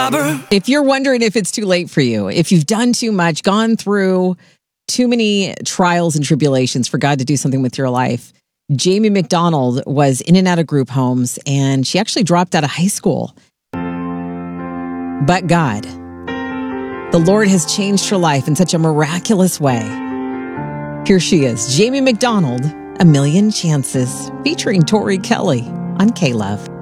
robber. If you're wondering if it's too late for you, if you've done too much, gone through too many trials and tribulations for God to do something with your life, Jamie McDonald was in and out of group homes, and she actually dropped out of high school. But God, the Lord has changed her life in such a miraculous way. Here she is, Jamie McDonald, A Million Chances, featuring Tori Kelly on K-Love.